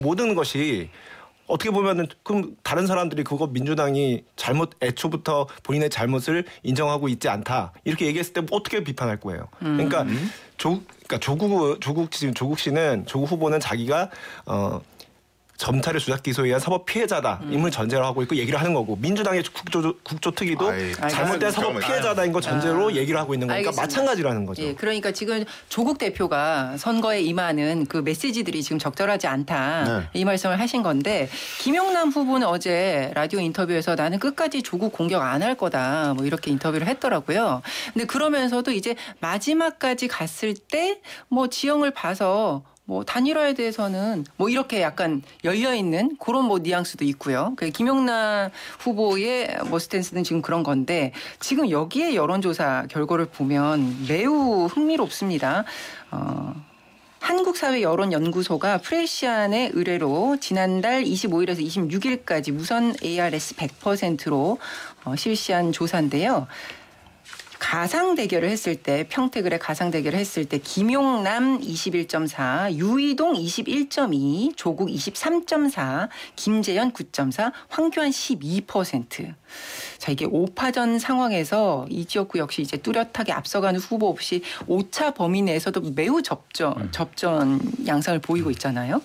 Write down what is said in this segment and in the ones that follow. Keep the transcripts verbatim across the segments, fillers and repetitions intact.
모든 것이 어떻게 보면은 그럼 다른 사람들이 그거 민주당이 잘못 애초부터 본인의 잘못을 인정하고 있지 않다 이렇게 얘기했을 때 어떻게 비판할 거예요. 그러니까 음. 조 그러니까 조국 조국 지금 조국 씨는 조국 후보는 자기가 어. 점차를 조작 기소에 의한 사법 피해자다 임을 전제로 하고 있고 얘기를 하는 거고 민주당의 국조 국조특위도 아이, 잘못된 사법 피해자다인 거 전제로 아, 얘기를 하고 있는 거니까 알겠습니다. 마찬가지라는 거죠. 예, 그러니까 지금 조국 대표가 선거에 임하는 그 메시지들이 지금 적절하지 않다 네. 이 말씀을 하신 건데 김용남 후보는 어제 라디오 인터뷰에서 나는 끝까지 조국 공격 안 할 거다 뭐 이렇게 인터뷰를 했더라고요. 근데 그러면서도 이제 마지막까지 갔을 때 뭐 지형을 봐서 뭐 단일화에 대해서는 뭐 이렇게 약간 열려 있는 그런 뭐 뉘앙스도 있고요. 그 김용남 후보의 뭐 스탠스는 지금 그런 건데 지금 여기에 여론조사 결과를 보면 매우 흥미롭습니다. 어. 한국사회여론연구소가 프레시안의 의뢰로 지난달 이십오일에서 이십육일까지 무선 에이알에스 백 퍼센트로 어, 실시한 조사인데요. 가상 대결을 했을 때 평택을의 가상 대결을 했을 때 김용남 이십일 점 사, 유이동 이십일 점 이, 조국 이십삼 점 사, 김재현 구 점 사, 황교안 십이 퍼센트. 자, 이게 오파전 상황에서 이 지역구 역시 이제 뚜렷하게 앞서가는 후보 없이 오차 범위 내에서도 매우 접전, 음. 접전 양상을 보이고 있잖아요.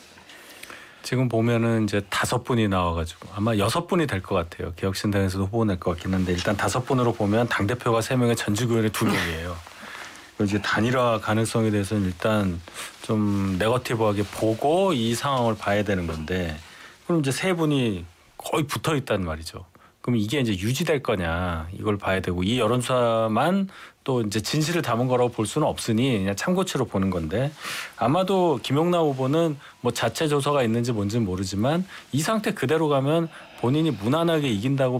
지금 보면은 이제 다섯 분이 나와가지고 아마 여섯 분이 될 것 같아요. 개혁신당에서도 후보 낼 것 같긴 한데 일단 다섯 분으로 보면 당 대표가 세 명에 전직의원이 두 명이에요. 이제 단일화 가능성에 대해서는 일단 좀 네거티브하게 보고 이 상황을 봐야 되는 건데 그럼 이제 세 분이 거의 붙어 있단 말이죠. 그럼 이게 이제 유지될 거냐 이걸 봐야 되고 이 여론조사만 또 이제 진실을 담은 거라고 볼 수는 없으니 그냥 참고치로 보는 건데 아마도 김용남 후보는 뭐 자체 조사가 있는지 뭔지는 모르지만 이 상태 그대로 가면 본인이 무난하게 이긴다고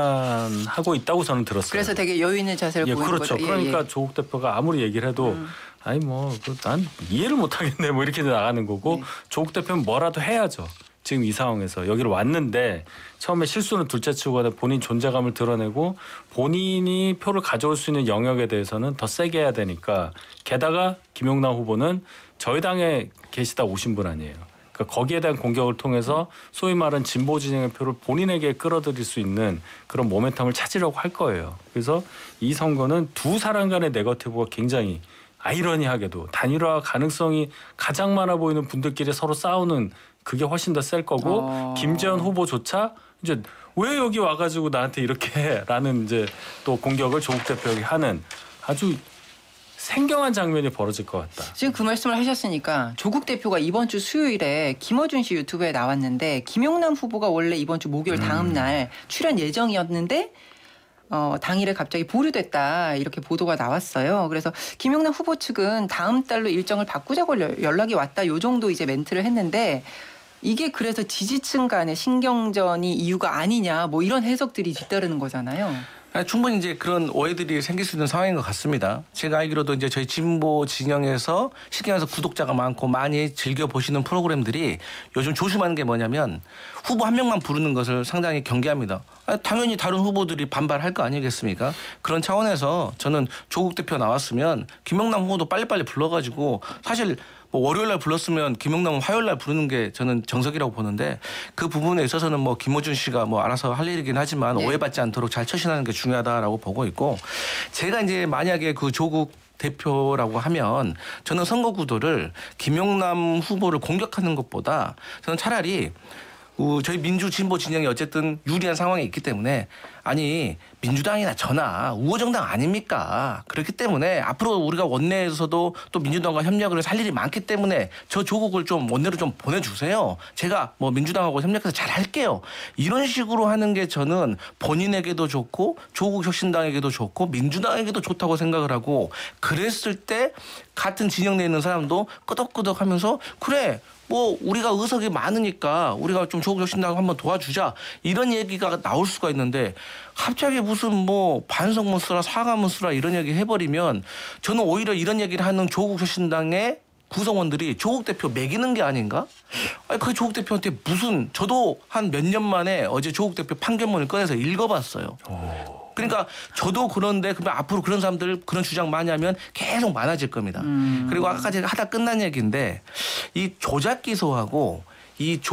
판단하고 있다고 저는 들었어요. 그래서 되게 여유 있는 자세를 예, 보이는 그렇죠. 거죠. 예, 그러니까 예. 조국 대표가 아무리 얘기를 해도 음. 아니 뭐 난 이해를 못 하겠네 뭐 이렇게 나가는 거고 네. 조국 대표는 뭐라도 해야죠. 지금 이 상황에서 여기로 왔는데 처음에 실수는 둘째치고 가다 본인 존재감을 드러내고 본인이 표를 가져올 수 있는 영역에 대해서는 더 세게 해야 되니까 게다가 김용남 후보는 저희 당에 계시다 오신 분 아니에요. 그러니까 거기에 대한 공격을 통해서 소위 말하는 진보 진영의 표를 본인에게 끌어들일 수 있는 그런 모멘텀을 찾으려고 할 거예요. 그래서 이 선거는 두 사람 간의 네거티브가 굉장히 아이러니하게도 단일화 가능성이 가장 많아 보이는 분들끼리 서로 싸우는 그게 훨씬 더 셀 거고 어. 김재현 후보조차 이제 왜 여기 와가지고 나한테 이렇게라는 이제 또 공격을 조국 대표에게 하는 아주 생경한 장면이 벌어질 것 같다. 지금 그 말씀을 하셨으니까 조국 대표가 이번 주 수요일에 김어준 씨 유튜브에 나왔는데 김용남 후보가 원래 이번 주 목요일 다음 날 출연 예정이었는데 어, 당일에 갑자기 보류됐다 이렇게 보도가 나왔어요. 그래서 김용남 후보 측은 다음 달로 일정을 바꾸자고 연락이 왔다 요 정도 이제 멘트를 했는데 이게 그래서 지지층 간의 신경전이 이유가 아니냐 뭐 이런 해석들이 뒤따르는 거잖아요. 충분히 이제 그런 오해들이 생길 수 있는 상황인 것 같습니다. 제가 알기로도 이제 저희 진보 진영에서 쉽게 말해서 구독자가 많고 많이 즐겨 보시는 프로그램들이 요즘 조심하는 게 뭐냐면 후보 한 명만 부르는 것을 상당히 경계합니다. 당연히 다른 후보들이 반발할 거 아니겠습니까? 그런 차원에서 저는 조국 대표 나왔으면 김용남 후보도 빨리빨리 불러가지고 사실 뭐 월요일 날 불렀으면 김용남은 화요일 날 부르는 게 저는 정석이라고 보는데 그 부분에 있어서는 뭐 김어준 씨가 뭐 알아서 할 일이긴 하지만 네. 오해받지 않도록 잘 처신하는 게 중요하다라고 보고 있고 제가 이제 만약에 그 조국 대표라고 하면 저는 선거 구도를 김용남 후보를 공격하는 것보다 저는 차라리 저희 민주 진보 진영이 어쨌든 유리한 상황에 있기 때문에 아니 민주당이나 저나 우호정당 아닙니까? 그렇기 때문에 앞으로 우리가 원내에서도 또 민주당과 협력을 해서 할 일이 많기 때문에 저 조국을 좀 원내로 좀 보내주세요. 제가 뭐 민주당하고 협력해서 잘 할게요. 이런 식으로 하는 게 저는 본인에게도 좋고 조국 혁신당에게도 좋고 민주당에게도 좋다고 생각을 하고 그랬을 때 같은 진영 내에 있는 사람도 끄덕끄덕 하면서 그래 뭐 우리가 의석이 많으니까 우리가 좀 조국 혁신당 한번 도와주자 이런 얘기가 나올 수가 있는데 갑자기 무슨 뭐 반성문 쓰라 사과문 쓰라 이런 얘기 해버리면 저는 오히려 이런 얘기를 하는 조국 혁신당의 구성원들이 조국 대표 매기는 게 아닌가? 아니 그 조국 대표한테 무슨 저도 한 몇 년 만에 어제 조국 대표 판결문을 꺼내서 읽어봤어요. 오. 그러니까 저도 그런데 그러면 앞으로 그런 사람들 그런 주장 많이 하면 계속 많아질 겁니다. 음. 그리고 아까 제가 하다 끝난 얘기인데 이 조작 기소하고 이 조